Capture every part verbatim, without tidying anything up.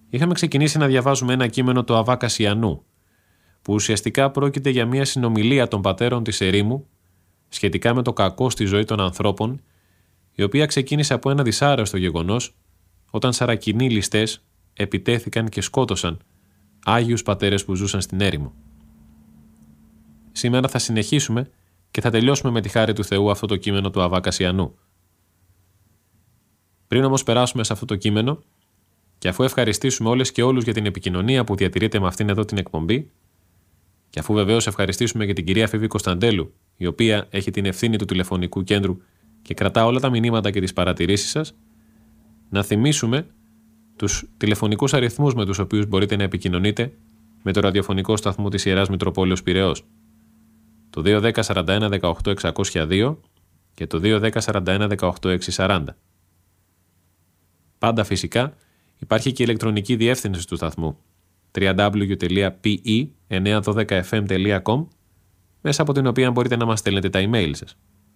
είχαμε ξεκινήσει να διαβάζουμε ένα κείμενο του Αββά Κασιανού, που ουσιαστικά πρόκειται για μια συνομιλία των πατέρων της ερήμου σχετικά με το κακό στη ζωή των ανθρώπων, η οποία ξεκίνησε από ένα δυσάρεστο γεγονός όταν σαρακινοί ληστές επιτέθηκαν και σκότωσαν Άγιους πατέρες που ζούσαν στην έρημο. Σήμερα θα συνεχίσουμε και θα τελειώσουμε με τη χάρη του Θεού αυτό το κείμενο του Αββά Κασιανού. Πριν όμως περάσουμε σε αυτό το κείμενο, και αφού ευχαριστήσουμε όλες και όλους για την επικοινωνία που διατηρείται με αυτήν εδώ την εκπομπή, και αφού βεβαίως ευχαριστήσουμε και την κυρία Φίβη Κωνσταντέλου, η οποία έχει την ευθύνη του τηλεφωνικού κέντρου και κρατά όλα τα μηνύματα και τις παρατηρήσεις σας, να θυμίσουμε τους τηλεφωνικούς αριθμούς με τους οποίους μπορείτε να επικοινωνείτε με το ραδιοφωνικό σταθμό της Ιεράς Μητροπόλεως Πειραιώς. Το δύο ένα μηδέν σαράντα ένα δεκαοκτώ εξακόσια δύο και το δύο ένα μηδέν σαράντα ένα δεκαοκτώ εξακόσια σαράντα. Πάντα φυσικά υπάρχει και η ηλεκτρονική διεύθυνση του σταθμού double-u double-u double-u τελεία πι ι εννιακόσια δώδεκα εφ εμ τελεία κομ, μέσα από την οποία μπορείτε να μας στέλνετε τα email σας.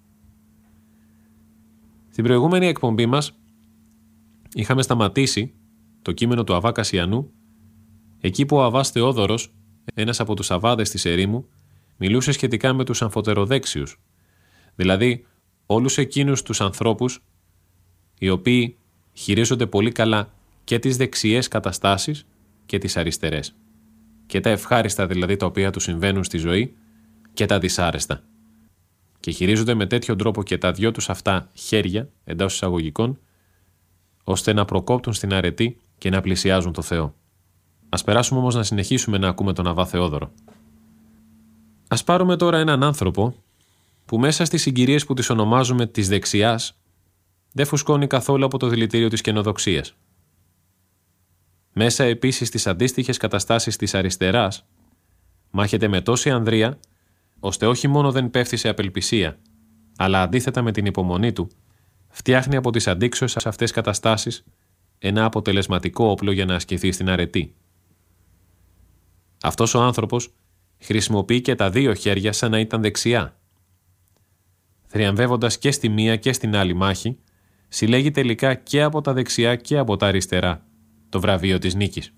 Στην προηγούμενη εκπομπή μας είχαμε σταματήσει το κείμενο του Αββά Κασιανού εκεί που ο Αββάς Θεόδωρος, ένας από τους Αββάδες της ερήμου, μιλούσε σχετικά με τους αμφωτεροδέξιους, δηλαδή όλους εκείνους τους ανθρώπους οι οποίοι χειρίζονται πολύ καλά και τις δεξιές καταστάσεις και τις αριστερές, και τα ευχάριστα δηλαδή τα οποία τους συμβαίνουν στη ζωή και τα δυσάρεστα, και χειρίζονται με τέτοιο τρόπο και τα δυο τους αυτά χέρια εντός εισαγωγικών, ώστε να προκόπτουν στην αρετή και να πλησιάζουν το Θεό. Ας περάσουμε όμως να συνεχίσουμε να ακούμε τον Αββά Θεόδωρο. Ας πάρουμε τώρα έναν άνθρωπο που μέσα στις συγκυρίες που τις ονομάζουμε της δεξιάς δεν φουσκώνει καθόλου από το δηλητήριο της καινοδοξίας. Μέσα επίσης στις αντίστοιχες καταστάσεις της αριστεράς μάχεται με τόση ανδρεία, ώστε όχι μόνο δεν πέφτει σε απελπισία, αλλά αντίθετα με την υπομονή του, φτιάχνει από τις αντίξωες αυτές καταστάσεις ένα αποτελεσματικό όπλο για να ασκηθεί στην αρετή. Αυτός ο άνθρωπος χρησιμοποιεί και τα δύο χέρια σαν να ήταν δεξιά. Θριαμβεύοντας και στη μία και στην άλλη μάχη, συλλέγει τελικά και από τα δεξιά και από τα αριστερά το βραβείο της νίκης.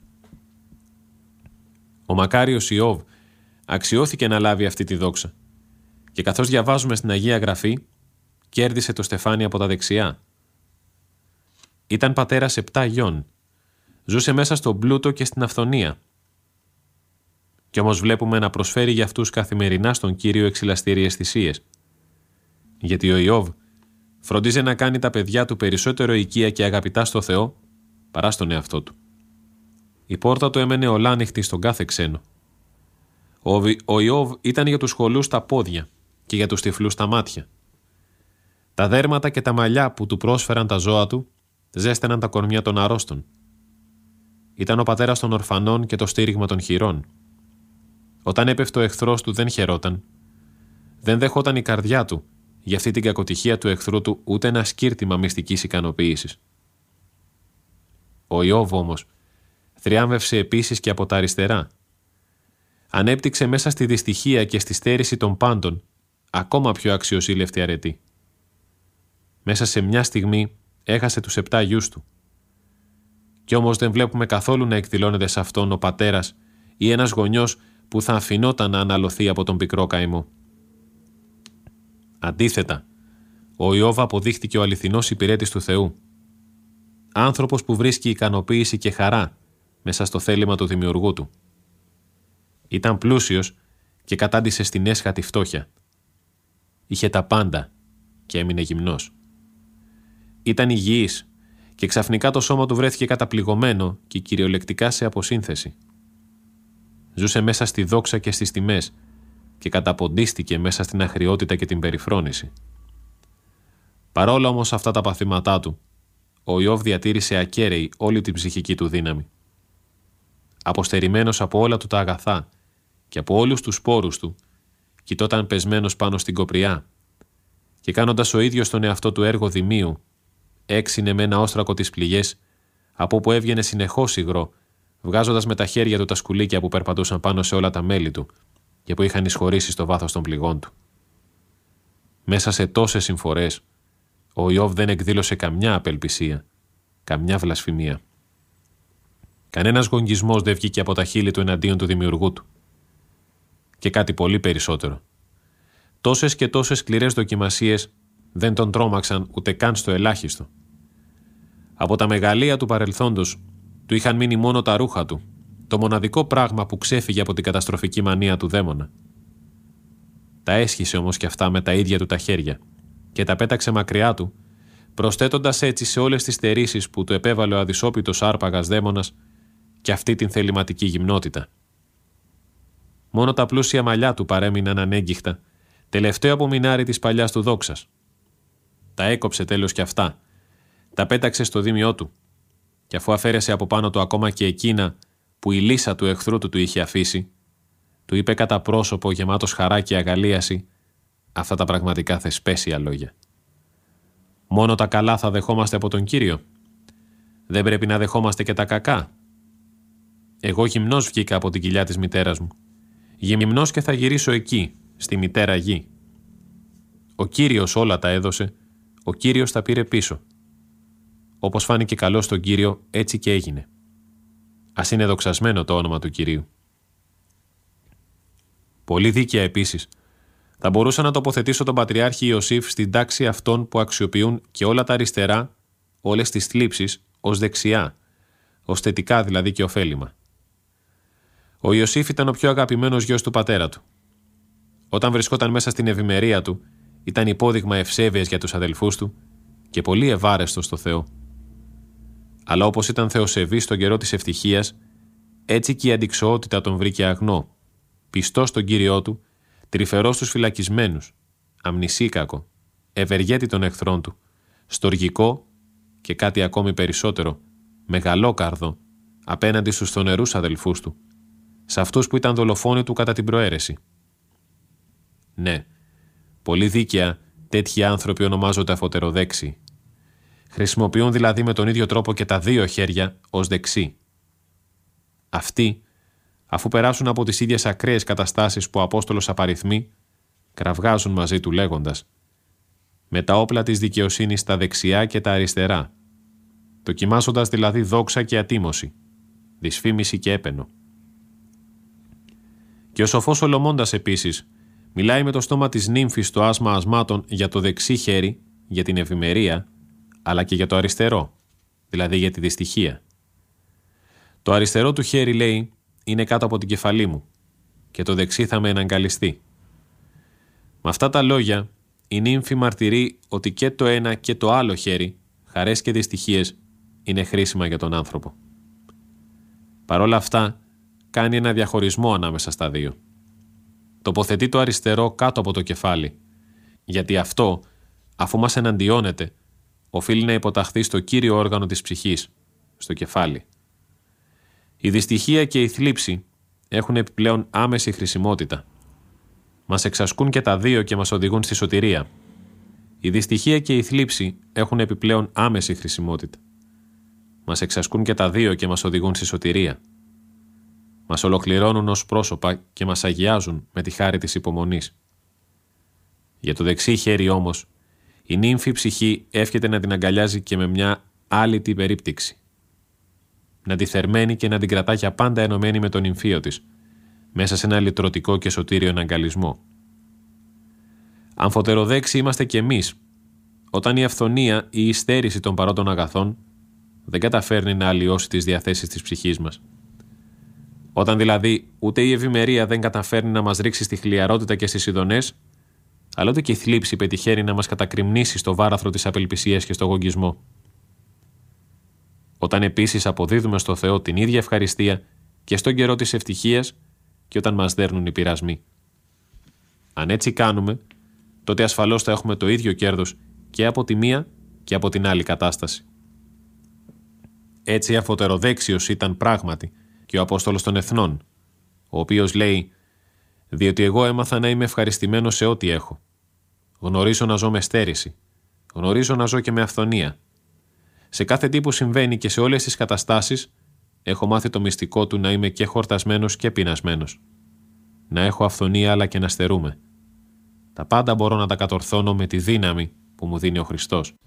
Ο μακάριος Ιώβ αξιώθηκε να λάβει αυτή τη δόξα, και καθώς διαβάζουμε στην Αγία Γραφή, κέρδισε το στεφάνι από τα δεξιά. Ήταν πατέρας επτά γιών, ζούσε μέσα στον πλούτο και στην αυθονία, κι όμως βλέπουμε να προσφέρει για αυτούς καθημερινά στον Κύριο εξηλαστήριες θυσίες, γιατί ο Ιώβ φροντίζε να κάνει τα παιδιά του περισσότερο οικεία και αγαπητά στο Θεό παρά στον εαυτό του. Η πόρτα του έμενε ολάνυχτη στον κάθε ξένο. Ο, ο Ιώβ ήταν για τους χολούς τα πόδια και για τους τυφλούς τα μάτια. Τα δέρματα και τα μαλλιά που του πρόσφεραν τα ζώα του ζέστεναν τα κορμιά των αρρώστων. Ήταν ο πατέρας των ορφανών και το στήριγμα των χειρών. Όταν έπεφτε ο εχθρός του δεν χαιρόταν. Δεν δεχόταν η καρδιά του για αυτή την κακοτυχία του εχθρού του ούτε ένα σκύρτημα μυστικής ικανοποίησης. Ο Ιώβ όμως θριάμβευσε επίσης και από τα αριστερά. Ανέπτυξε μέσα στη δυστυχία και στη στέρηση των πάντων ακόμα πιο αξιοσύλλευτη αρετή. Μέσα σε μια στιγμή έχασε τους επτά γιους του. Κι όμως δεν βλέπουμε καθόλου να εκδηλώνεται σε αυτόν ο πατέρας ή ένας γονιός που θα αφινόταν να αναλωθεί από τον πικρό καημό. Αντίθετα, ο Ιώβ αποδείχτηκε ο αληθινός υπηρέτης του Θεού. Άνθρωπος που βρίσκει ικανοποίηση και χαρά μέσα στο θέλημα του δημιουργού του. Ήταν πλούσιος και κατάντησε στην έσχατη φτώχεια. Είχε τα πάντα και έμεινε γυμνός. Ήταν υγιής και ξαφνικά το σώμα του βρέθηκε καταπληγωμένο και κυριολεκτικά σε αποσύνθεση. Ζούσε μέσα στη δόξα και στις τιμές και καταποντίστηκε μέσα στην αχριότητα και την περιφρόνηση. Παρόλα όμως αυτά τα παθήματά του, ο Ιώβ διατήρησε ακέραιη όλη την ψυχική του δύναμη. Αποστερημένος από όλα του τα αγαθά και από όλους τους σπόρους του, κοιτόταν πεσμένος πάνω στην κοπριά και κάνοντας ο ίδιος τον εαυτό του έργο δημίου, έξινε με ένα όστρακο τις πληγές, από όπου έβγαινε συνεχώς υγρό, βγάζοντας με τα χέρια του τα σκουλίκια που περπατούσαν πάνω σε όλα τα μέλη του και που είχαν εισχωρήσει στο βάθος των πληγών του. Μέσα σε τόσες συμφορές, ο Ιώβ δεν εκδήλωσε καμιά απελπισία, καμιά βλασφημία. Κανένας γογγισμός δεν βγήκε από τα χείλη του εναντίον του δημιουργού του. Και κάτι πολύ περισσότερο. Τόσες και τόσες σκληρές δοκιμασίες δεν τον τρόμαξαν ούτε καν στο ελάχιστο. Από τα μεγαλεία του παρελθόντος του είχαν μείνει μόνο τα ρούχα του, το μοναδικό πράγμα που ξέφυγε από την καταστροφική μανία του δαίμονα. Τα έσχισε όμως και αυτά με τα ίδια του τα χέρια και τα πέταξε μακριά του, προσθέτοντας έτσι σε όλες τις στερήσεις που του επέβαλε ο αδυσόπιτος άρπαγας δαίμονας και αυτή την θεληματική γυμνότητα. Μόνο τα πλούσια μαλλιά του παρέμειναν ανέγκυχτα, τελευταίο απομεινάρι της παλιάς του δόξας. Τα έκοψε τέλος κι αυτά, τα πέταξε στο δίμιό του, και αφού αφαίρεσε από πάνω του ακόμα και εκείνα που η λύσα του εχθρού του του είχε αφήσει, του είπε κατά πρόσωπο γεμάτος χαρά και αγαλίαση αυτά τα πραγματικά θεσπέσια λόγια. «Μόνο τα καλά θα δεχόμαστε από τον Κύριο. Δεν πρέπει να δεχόμαστε και τα κακά. Εγώ γυμνός βγήκα από την κοιλιά της μητέρας μου. Γυμνός και θα γυρίσω εκεί, στη μητέρα γη. Ο Κύριος όλα τα έδωσε, ο Κύριος τα πήρε πίσω. Όπως φάνηκε καλό στον Κύριο, έτσι και έγινε. Ας είναι δοξασμένο το όνομα του Κυρίου». Πολύ δίκαια επίσης, θα μπορούσα να τοποθετήσω τον Πατριάρχη Ιωσήφ στην τάξη αυτών που αξιοποιούν και όλα τα αριστερά, όλες τις θλίψεις, ως δεξιά, ως θετικά δηλαδή και ωφέλιμα. Ο Ιωσήφ ήταν ο πιο αγαπημένος γιος του πατέρα του. Όταν βρισκόταν μέσα στην ευημερία του, ήταν υπόδειγμα ευσέβειας για τους αδελφούς του και πολύ ευάρεστος στο Θεό. Αλλά όπως ήταν θεοσεβής στον καιρό της ευτυχίας, έτσι και η αντιξοότητα τον βρήκε αγνό, πιστός στον Κύριό του, τρυφερός στους φυλακισμένους, αμνησίκακο, ευεργέτη των εχθρών του, στοργικό και κάτι ακόμη περισσότερο, μεγαλόκαρδο απέναντι στους θονερούς αδελφούς του, σε αυτούς που ήταν δολοφόνοι του κατά την προαίρεση. Ναι, πολύ δίκαια τέτοιοι άνθρωποι ονομάζονται αφωτεροδέξιοι. Χρησιμοποιούν δηλαδή με τον ίδιο τρόπο και τα δύο χέρια ως δεξί. Αυτοί, αφού περάσουν από τις ίδιες ακραίες καταστάσεις που ο Απόστολος απαριθμεί, κραυγάζουν μαζί του λέγοντας «Με τα όπλα της δικαιοσύνης τα δεξιά και τα αριστερά», δοκιμάζοντας δηλαδή δόξα και ατίμωση, δυσφήμιση και έπαινο. Και ο σοφός Σολομώντας επίσης μιλάει με το στόμα της νύμφης στο άσμα ασμάτων για το δεξί χέρι, για την ευημερία, αλλά και για το αριστερό, δηλαδή για τη δυστυχία. Το αριστερό του χέρι, λέει, είναι κάτω από την κεφαλή μου και το δεξί θα με εναγκαλιστεί. Με αυτά τα λόγια, η νύμφη μαρτυρεί ότι και το ένα και το άλλο χέρι, χαρές και δυστυχίες, είναι χρήσιμα για τον άνθρωπο. Παρ' όλα αυτά, κάνει ένα διαχωρισμό ανάμεσα στα δύο. Τοποθετεί το αριστερό κάτω από το κεφάλι, γιατί αυτό, αφού μας εναντιώνεται, οφείλει να υποταχθεί στο κύριο όργανο της ψυχής, στο κεφάλι. Η δυστυχία και η θλίψη έχουν επιπλέον άμεση χρησιμότητα. Μας εξασκούν και τα δύο και μας οδηγούν στη σωτηρία. Η δυστυχία και η θλίψη έχουν επιπλέον άμεση χρησιμότητα. Μας εξασκούν και τα δύο και μας οδηγούν στη σωτηρία. Μας ολοκληρώνουν ως πρόσωπα και μας αγιάζουν με τη χάρη της υπομονής. Για το δεξί χέρι όμως, η νύμφη ψυχή εύχεται να την αγκαλιάζει και με μια άλλη την περίπτυξη. Να τη θερμαίνει και να την κρατά για πάντα ενωμένη με τον νυμφίο της, μέσα σε ένα λυτρωτικό και σωτήριο εναγκαλισμό. Αμφωτεροδέξοι είμαστε κι εμείς, όταν η αυθονία ή η στέρηση των παρόντων αγαθών δεν καταφέρνει να αλλοιώσει τις διαθέσεις της ψυχής μας. Όταν δηλαδή ούτε η ευημερία δεν καταφέρνει να μας ρίξει στη χλιαρότητα και στις ειδονές, αλλά ούτε και η θλίψη πετυχαίνει να μας κατακριμνήσει στο βάραθρο της απελπισίας και στο γογγισμό. Όταν επίσης αποδίδουμε στο Θεό την ίδια ευχαριστία και στον καιρό της ευτυχίας και όταν μας δέρνουν οι πειρασμοί. Αν έτσι κάνουμε, τότε ασφαλώς θα έχουμε το ίδιο κέρδος και από τη μία και από την άλλη κατάσταση. Έτσι αφωτεροδέξιος ήταν πράγματι και ο Απόστολος των Εθνών, ο οποίος λέει «Διότι εγώ έμαθα να είμαι ευχαριστημένος σε ό,τι έχω. Γνωρίζω να ζω με στέρηση. Γνωρίζω να ζω και με αυθονία. Σε κάθε τι που συμβαίνει και σε όλες τις καταστάσεις έχω μάθει το μυστικό του να είμαι και χορτασμένος και πεινασμένος. Να έχω αυθονία αλλά και να στερούμε. Τα πάντα μπορώ να τα κατορθώνω με τη δύναμη που μου δίνει ο Χριστός».